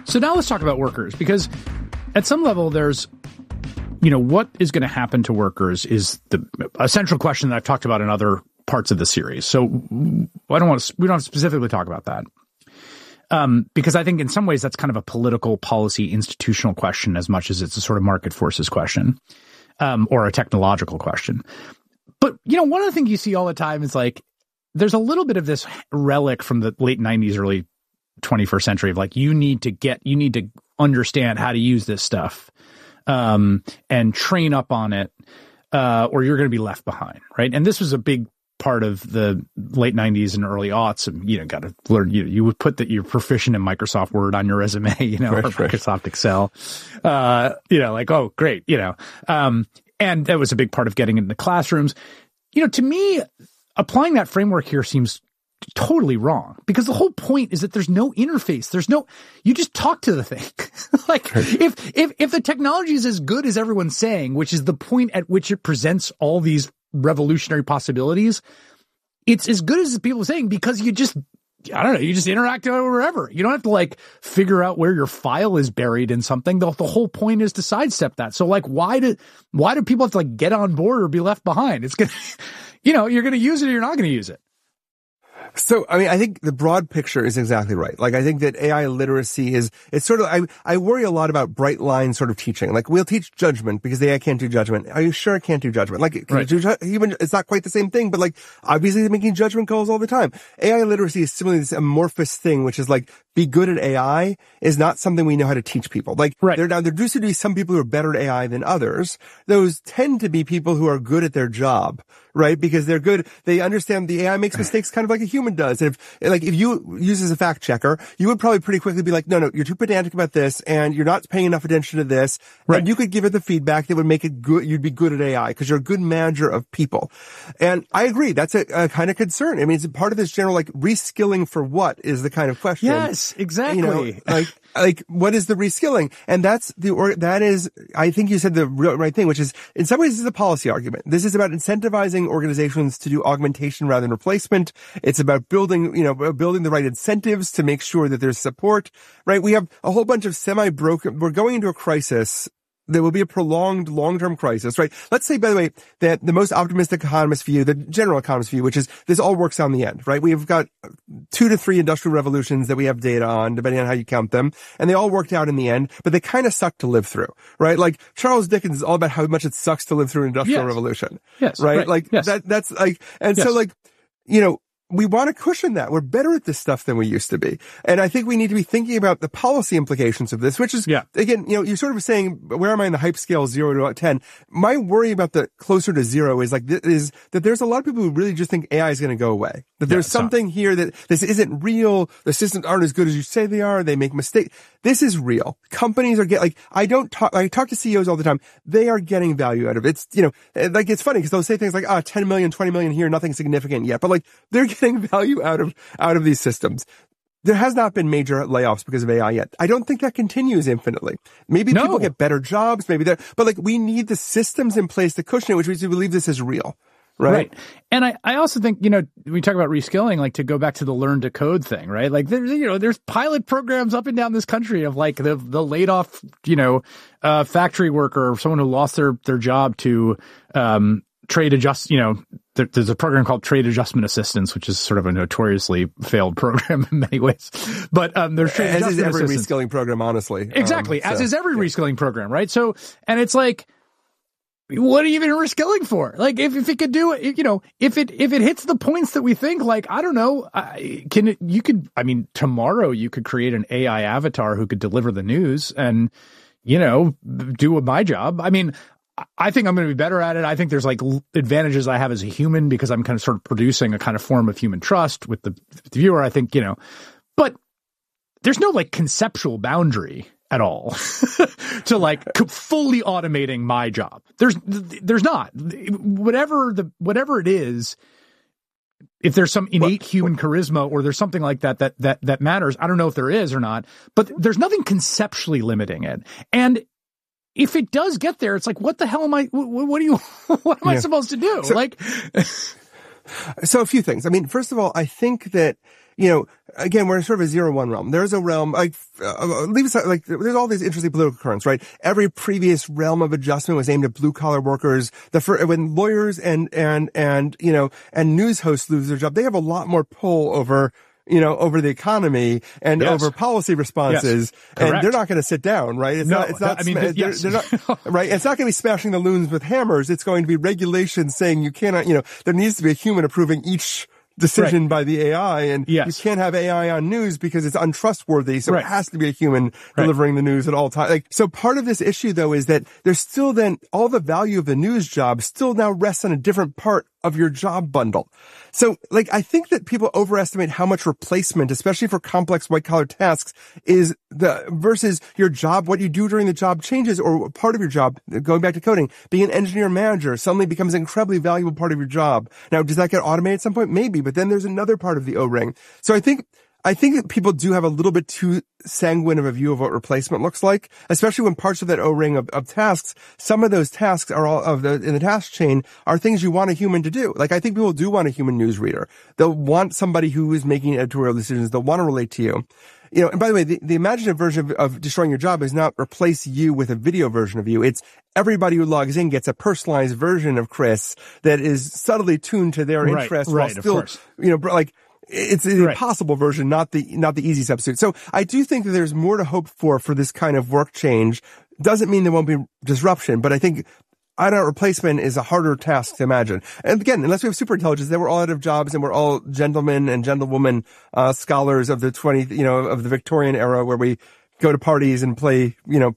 So now let's talk about workers, because at some level there's, what is going to happen to workers is a central question that I've talked about in other parts of the series. So we don't specifically talk about that. Because I think in some ways that's kind of a political policy institutional question as much as it's a sort of market forces question, or a technological question. But, one of the things you see all the time is like, there's a little bit of this relic from the late 90s, early 21st century of like, you need to understand how to use this stuff, and train up on it, or you're going to be left behind. Right. And this was a big part of the late 90s and early aughts. And, got to learn, you would put that you're proficient in Microsoft Word on your resume, or Microsoft Excel, like, oh, great, and that was a big part of getting into the classrooms. To me, applying that framework here seems totally wrong, because the whole point is that there's no interface. You just talk to the thing. Like, if the technology is as good as everyone's saying, which is the point at which it presents all these revolutionary possibilities, it's as good as people are saying, because you just interact wherever. You don't have to like figure out where your file is buried in something. The whole point is to sidestep that. So like, why do people have to like get on board or be left behind? It's gonna, you're going to use it or you're not going to use it. So, I think the broad picture is exactly right. Like, I think that AI literacy it's sort of, I worry a lot about bright line sort of teaching. Like, we'll teach judgment because the AI can't do judgment. Are you sure it can't do judgment? Like, it's not quite the same thing, but like, obviously they're making judgment calls all the time. AI literacy is similarly this amorphous thing, which is like, be good at AI is not something we know how to teach people. Like, there used to be some people who are better at AI than others. Those tend to be people who are good at their job, right? Because they're good. They understand the AI makes mistakes kind of like a human does. And if you use as a fact checker, you would probably pretty quickly be like, no, you're too pedantic about this and you're not paying enough attention to this. Right. And you could give it the feedback that would make it good. You'd be good at AI because you're a good manager of people. And I agree. That's a kind of concern. it's part of this general, like, reskilling for what is the kind of question. Yes, exactly. Like what is the reskilling? And that is, I think you said the right thing, which is in some ways this is a policy argument. This is about incentivizing organizations to do augmentation rather than replacement. It's about building the right incentives to make sure that there's support, right? We have a whole bunch of we're going into a crisis. There will be a prolonged long-term crisis, right? Let's say, by the way, that the most optimistic economist view, the general economist view, which is this all works out in the end, right? We've got 2 to 3 industrial revolutions that we have data on, depending on how you count them, and they all worked out in the end, but they kind of suck to live through, right? Like, Charles Dickens is all about how much it sucks to live through an industrial revolution. Yes. Right? Like, yes. That's like, and so like, we want to cushion that. We're better at this stuff than we used to be. And I think we need to be thinking about the policy implications of this, which is, again, you're sort of saying, where am I in the hype scale, 0 to 10? My worry about the closer to 0 is that there's a lot of people who really just think AI is going to go away. That there's something here that this isn't real. The systems aren't as good as you say they are. They make mistakes. This is real. Companies are I talk to CEOs all the time. They are getting value out of it. It's, it's funny because they'll say things like, 10 million, 20 million here, nothing significant yet. But they're getting value out of these systems. There has not been major layoffs because of AI yet. I don't think that continues infinitely. Maybe people get better jobs, but we need the systems in place to cushion it, which means we believe this is real. Right. And I also think, we talk about reskilling, to go back to the learn to code thing, right? There's pilot programs up and down this country of the laid off, factory worker or someone who lost their job to, trade adjust, there's a program called Trade Adjustment Assistance, which is sort of a notoriously failed program in many ways. But there's Trade Adjustment Assistance. As is every reskilling program, honestly. Exactly. As is every reskilling program, right? So, and it's like, what are you even reskilling for? If it could do it, if it hits the points that we think, I don't know, tomorrow you could create an AI avatar who could deliver the news and, do my job. I think I'm going to be better at it. I think there's advantages I have as a human because I'm kind of sort of producing a kind of form of human trust with the viewer. I think, but there's no conceptual boundary at all to fully automating my job. There's not. Whatever it is, if there's some innate human charisma or there's something like that matters. I don't know if there is or not, but there's nothing conceptually limiting it. And if it does get there, it's what the hell am I, what am I supposed to do? So a few things. First of all, I think that, again, we're in sort of a 0-1 realm. There's a realm, leave aside, there's all these interesting political currents, right? Every previous realm of adjustment was aimed at blue collar workers. When lawyers and news hosts lose their job, they have a lot more pull over the economy and over policy responses, and they're not going to sit down, right? They're not, right? It's not going to be smashing the loons with hammers. It's going to be regulations saying you cannot, there needs to be a human approving each decision by the AI, and you can't have AI on news because it's untrustworthy. So it has to be a human delivering the news at all times. So part of this issue, though, is that there's still then all the value of the news job still now rests on a different part of your job bundle. So, I think that people overestimate how much replacement, especially for complex white-collar tasks, is versus your job, what you do during the job changes, or part of your job, going back to coding, being an engineer manager suddenly becomes an incredibly valuable part of your job. Now, does that get automated at some point? Maybe, but then there's another part of the O-ring. So I think that people do have a little bit too sanguine of a view of what replacement looks like, especially when parts of that O-ring of tasks, some of those tasks are in the task chain are things you want a human to do. I think people do want a human newsreader. They'll want somebody who is making editorial decisions. They'll want to relate to you. And by the way, the imaginative version of destroying your job is not replace you with a video version of you. It's everybody who logs in gets a personalized version of Chris that is subtly tuned to their interests while still, it's an impossible version, not the easy substitute. So I do think that there's more to hope for this kind of work change. Doesn't mean there won't be disruption, but I think replacement is a harder task to imagine. And again, unless we have super intelligence, then we're all out of jobs and we're all gentlemen and gentlewomen, scholars of the of the Victorian era where we go to parties and play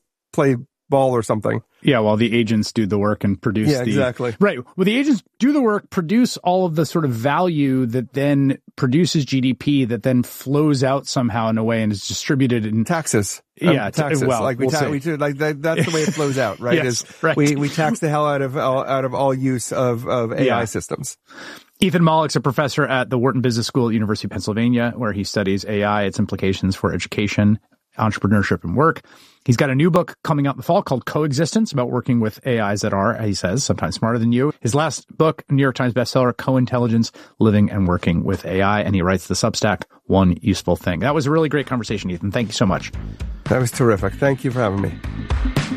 ball or something. Yeah, while the agents do the work and produce exactly. Right. Well, the agents do the work, produce all of the sort of value that then produces GDP that then flows out somehow in a way and is distributed in taxes. Taxes. Well, that's the way it flows out, right? We tax the hell out of all use of AI systems. Ethan Mollick's a professor at the Wharton Business School at University of Pennsylvania, where he studies AI, its implications for education, entrepreneurship, and work. He's got a new book coming out in the fall called Coexistence, about working with AIs that are, he says, sometimes smarter than you. His last book, New York Times bestseller, Cointelligence, Living and Working with AI, and he writes the Substack, One Useful Thing. That was a really great conversation, Ethan. Thank you so much. That was terrific. Thank you for having me.